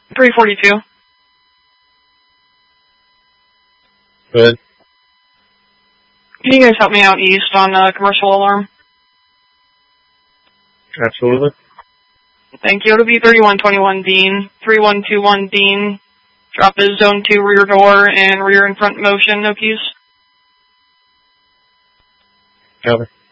342. Go ahead. Can you guys help me out east on commercial alarm? Absolutely. Thank you. It'll be 3121 Dean. 3121 Dean. Drop is zone 2 rear door and rear and front motion, no keys. Copy.